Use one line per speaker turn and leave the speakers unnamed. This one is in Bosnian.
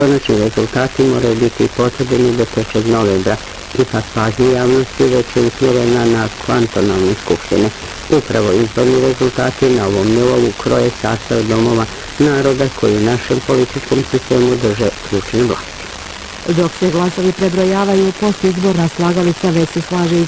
Konačni rezultati moraju biti potrebni do 3. novembra. Ipak pažnja javnosti već je usmjerena na kvantonalne skupštine. Upravo izborni rezultati na ovom nivou kroje sastav domova naroda koji u našem političkom sistemu drže ključne vlasti.
Dok se glasovi prebrojavaju, postizborna slagalica već se slaže iz